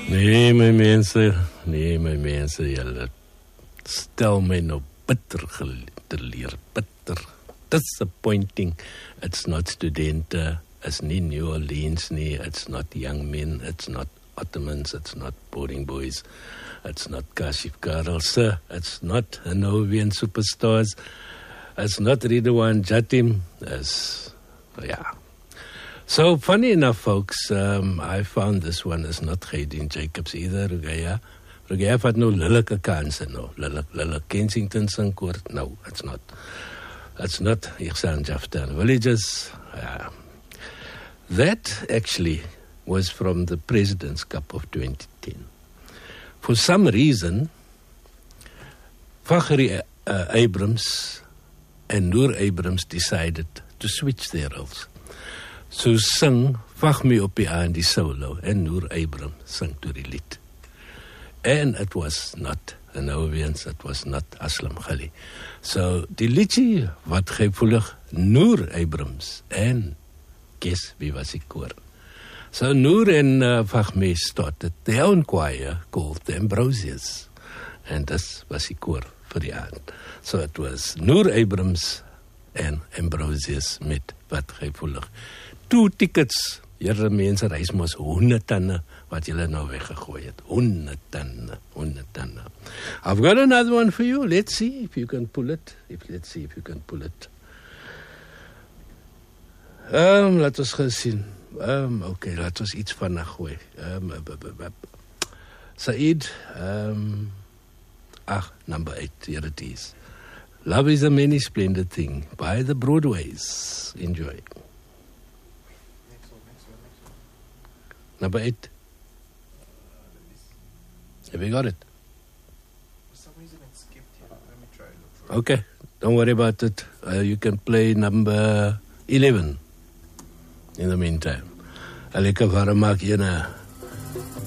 Nee, my mense, julle stel my nou bitter teleer, bitter, disappointing. It's not studente, it's nie New Orleans nie, it's not young men, it's not Ottomans, it's not boarding boys, it's not Kashif girls, it's not Hanovian superstars, it's not Ridwan Jatim, yeah. So, funny enough, folks, I found this one is not Gaydeen Jacobs either, Rugaya. Rugaya vat nou lillike kanse nou. Lille Kensington Sinkoor. No, it's not. It's not Ihsan Jaftan Villages. That actually was from the President's Cup of 2010. For some reason, Fakhri Abrams and Noor Abrams decided to switch their roles. So sing Fahmi op die aan die solo en Noor Abrams sing to the lied. And it was not Hanovians, it was not Aslam Ghali. So die liedjie wat gevoelig Noor Abrams en guess wie was die koor. So Noor en Fahmi started their own choir called the Ambrosius. And this was die koor vir die aand. So it was Noor Abrams en Ambrosius met wat gevoelig. 2 tickets, jyre mense reis mos 100 tande wat julle nou weggegooi het. 100 tande. I've got another one for you. Let's see if you can pull it. Laat ons gesien. Okay, laat ons iets van gooi. Said, number 8, here it is. Love is a many splendid thing. By the Broadways. Enjoy. Number 8. Have you got it? For some reason it skipped here. Let me try look for it. Okay, don't worry about it. You can play number 11 in the meantime. Alika Varamak Yena.